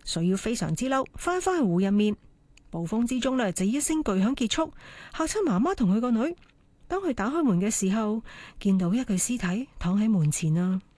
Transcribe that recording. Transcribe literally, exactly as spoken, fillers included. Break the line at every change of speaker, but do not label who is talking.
誰要非常之嬲，翻返去湖入面。暴風之中呢，就一聲巨響結束，嚇親媽媽同佢個女。當佢打開門嘅時候，見到一具屍體躺喺門前啊！